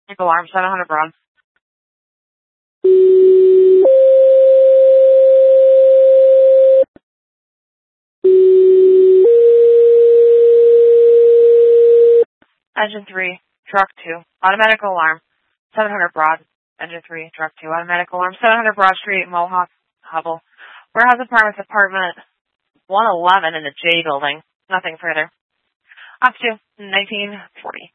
Alarm 700 Broad. Engine 3, Truck 2, automatic alarm 700 Broad. Engine 3, Truck 2, automatic alarm 700 Broad Street, Mohawk, Hubble. Warehouse Apartments, apartment 111 in the J building. Nothing further. Up to 1940.